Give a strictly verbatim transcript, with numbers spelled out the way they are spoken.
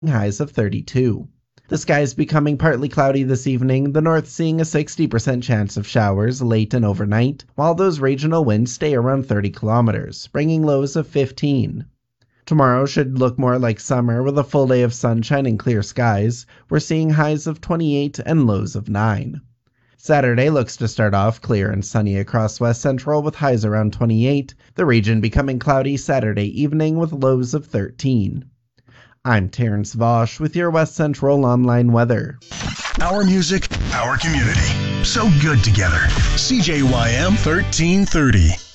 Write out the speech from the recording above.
highs of thirty-two. The skies becoming partly cloudy this evening, the north seeing a sixty percent chance of showers late and overnight, while those regional winds stay around thirty kilometers, bringing lows of fifteen. Tomorrow should look more like summer with a full day of sunshine and clear skies. We're seeing highs of twenty-eight and lows of nine. Saturday looks to start off clear and sunny across West Central with highs around twenty-eight, the region becoming cloudy Saturday evening with lows of thirteen. I'm Terrence Vosch with your West Central Online weather. Our music, our community. So good together. C J Y M thirteen thirty.